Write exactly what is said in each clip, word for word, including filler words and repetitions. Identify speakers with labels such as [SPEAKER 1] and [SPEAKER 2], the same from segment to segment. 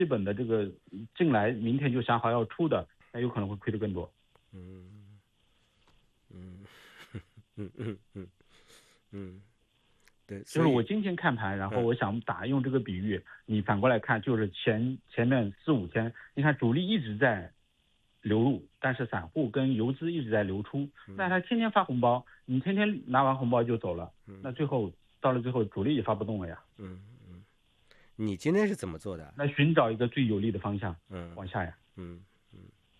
[SPEAKER 1] 基本的这个进来，明天就想好要出的，那有可能会亏得更多。
[SPEAKER 2] 嗯嗯嗯嗯嗯嗯，对，
[SPEAKER 1] 就是我今天看盘，然后我想打用这个比喻，嗯、你反过来看，就是前前面四五天，你看主力一直在流入，但是散户跟游资一直在流出，那他天天发红包，你天天拿完红包就走了，那最后到了最后主力也发不动了呀。
[SPEAKER 2] 嗯嗯，你今天是怎么做的？
[SPEAKER 1] 那寻找一个最有利的方向，
[SPEAKER 2] 嗯，
[SPEAKER 1] 往下呀。
[SPEAKER 2] 嗯嗯。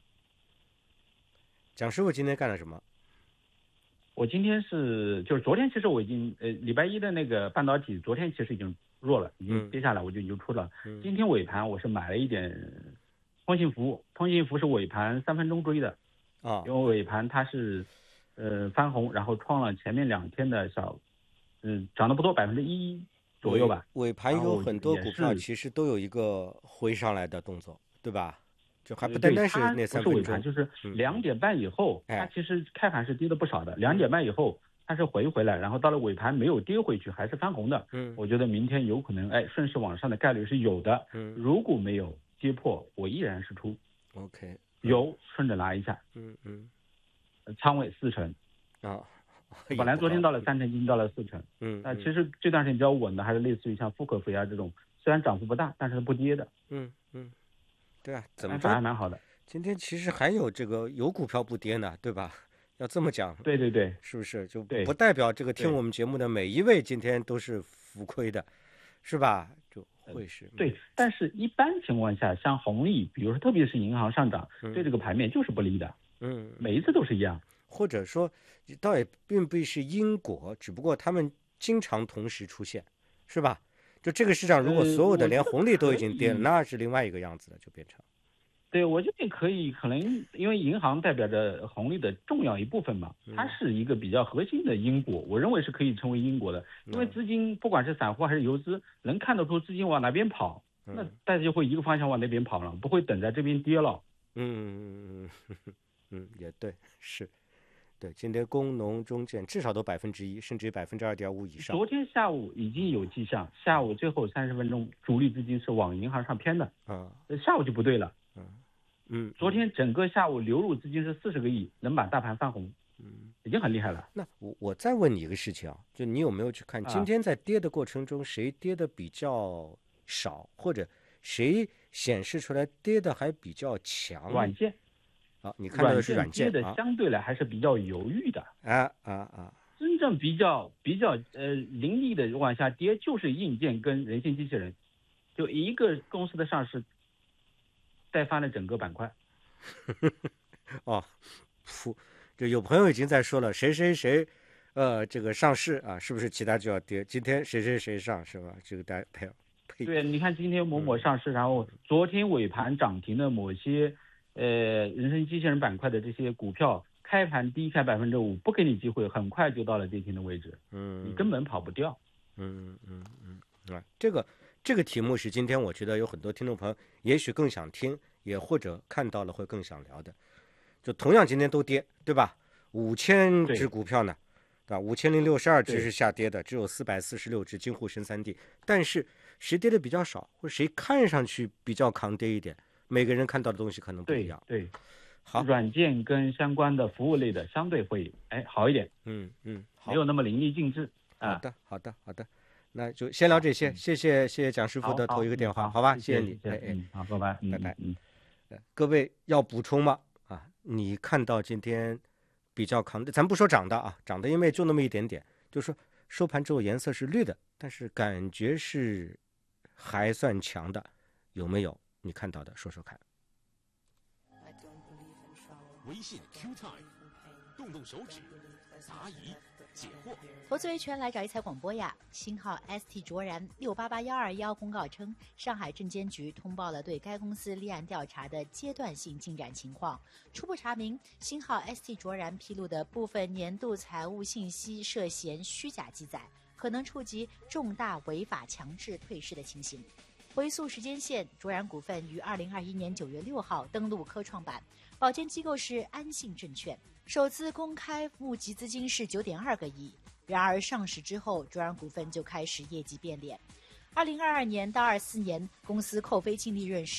[SPEAKER 2] 蒋师傅今天干了什么？
[SPEAKER 1] 我今天是就是昨天其实我已经呃礼拜一的那个半导体昨天其实已经弱了，已经跌下来，我就已经出了。嗯、今天尾盘我是买了一点通信服，通信服是尾盘三分钟追的
[SPEAKER 2] 啊、哦，
[SPEAKER 1] 因为尾盘它是呃翻红，然后创了前面两天的小嗯涨得不多百分之一左右吧。
[SPEAKER 2] 尾盘有很多股票其实都有一个回上来的动作，对吧？就还不单单是那三分钟，
[SPEAKER 1] 不是尾盘，就是两点半以后，嗯、它其实开盘是跌的不少的。两、哎、点半以后，它是回回来，然后到了尾盘没有跌回去，还是翻红的。嗯，我觉得明天有可能，哎，顺势往上的概率是有的。嗯，如果没有跌破，我依然是出。
[SPEAKER 2] OK，、嗯、
[SPEAKER 1] 有顺着拿一下。
[SPEAKER 2] 嗯嗯，
[SPEAKER 1] 仓位四成。
[SPEAKER 2] 啊，
[SPEAKER 1] 本来昨天到了三成，今天到了四成。
[SPEAKER 2] 嗯，
[SPEAKER 1] 那、呃、其实这段时间比较稳的，还是类似于像富可肥啊这种，虽然涨幅不大，但是不跌的。
[SPEAKER 2] 嗯嗯。对啊，怎么
[SPEAKER 1] 着还蛮好的。
[SPEAKER 2] 今天其实还有这个有股票不跌呢，对吧？要这么讲，
[SPEAKER 1] 对对对，
[SPEAKER 2] 是不是？就不代表这个听我们节目的每一位今天都是浮亏的，是吧？就会是、
[SPEAKER 1] 呃、对，但是一般情况下，像红利，比如说特别是银行上涨，嗯、对这个盘面就是不利的。嗯，每一次都是一样。
[SPEAKER 2] 或者说，倒也并不是因果，只不过他们经常同时出现，是吧？就这个市场，如果所有的连红利都已经跌了，呃、那是另外一个样子的，就变成。
[SPEAKER 1] 对，我觉得可以，可能因为银行代表着红利的重要一部分嘛，它是一个比较核心的因果，我认为是可以成为因果的。因为资金不管是散户还是游资，能看得出资金往哪边跑，那大家就会一个方向往那边跑了，不会等在这边跌了。
[SPEAKER 2] 嗯嗯嗯嗯，也对，是。对，今天工农中建至少都百分之一，甚至于百分之二点五以上。
[SPEAKER 1] 昨天下午已经有迹象，下午最后三十分钟，主力资金是往银行上偏的。
[SPEAKER 2] 啊，
[SPEAKER 1] 下午就不对了。
[SPEAKER 2] 嗯嗯，
[SPEAKER 1] 昨天整个下午流入资金是四十个亿，能把大盘翻红，嗯，已经很厉害了。
[SPEAKER 2] 那我我再问你一个事情啊，就你有没有去看今天在跌的过程中，谁跌的比较少，或者谁显示出来跌的还比较强？
[SPEAKER 1] 软件。
[SPEAKER 2] 啊，你看到的是软件，
[SPEAKER 1] 跌的相对来还是比较犹豫的。
[SPEAKER 2] 啊啊啊！
[SPEAKER 1] 真正比较比较呃凌厉的往下跌，就是硬件跟人形机器人，就一个公司的上市，带翻了整个板块。
[SPEAKER 2] 哦，噗，就有朋友已经在说了，谁谁谁，呃，这个上市啊，是不是其他就要跌？今天谁谁谁上是吧？这个大家配。
[SPEAKER 1] 对，你看今天某某上市，嗯、然后昨天尾盘涨停的某些。呃，人生机器人板块的这些股票，开盘低开百分之五，不给你机会，很快就到了跌停的位置，嗯，你根本跑不掉。
[SPEAKER 2] 嗯嗯嗯啊，这个这个题目是今天我觉得有很多听众朋友也许更想听，也或者看到了会更想聊的。就同样今天都跌，对吧？五千只股票呢，对吧？五千零六十二只是下跌的，只有四百四十六只京沪深三地，但是谁跌的比较少，或者谁看上去比较抗跌一点？每个人看到的东西可能不一样。
[SPEAKER 1] 对，对
[SPEAKER 2] 好，
[SPEAKER 1] 软件跟相关的服务类的相对会哎好一点。
[SPEAKER 2] 嗯嗯，
[SPEAKER 1] 没有那么淋漓尽致。
[SPEAKER 2] 好的，好的，好的，那就先聊这些。谢谢，谢谢蒋师傅的头一个电话，好吧？谢谢你，哎哎，
[SPEAKER 1] 好，拜拜，
[SPEAKER 2] 拜拜。
[SPEAKER 1] 嗯，
[SPEAKER 2] 各位要补充吗？啊，你看到今天比较扛的，咱不说涨的啊，涨的因为就那么一点点，就是说收盘之后颜色是绿的，但是感觉是还算强的，有没有？你看到的说说看。
[SPEAKER 3] 微信 Q Time， 动动手指，答疑解惑。
[SPEAKER 4] 投资维权来找一财广播呀！星号 S T 卓然六八八幺二幺公告称，上海证监局通报了对该公司立案调查的阶段性进展情况。初步查明，星号 S T 卓然披露的部分年度财务信息涉嫌虚假记载，可能触及重大违法强制退市的情形。回溯时间线，卓然股份于二零二一年九月六号登陆科创板，保荐机构是安信证券，首次公开募集资金是九点二个亿。然而上市之后，卓然股份就开始业绩变脸。 二零二二年到二四年，公司扣非净利润